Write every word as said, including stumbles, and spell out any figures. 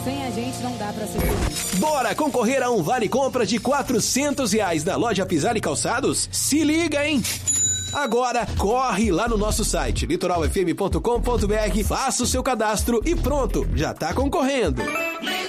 Sem a gente não dá pra ser feliz. Bora concorrer a um vale compra de quatrocentos reais na loja Pisar e Calçados? Se liga, hein? Agora, corre lá no nosso site, litoral f m ponto com ponto b r, faça o seu cadastro e pronto, já tá concorrendo.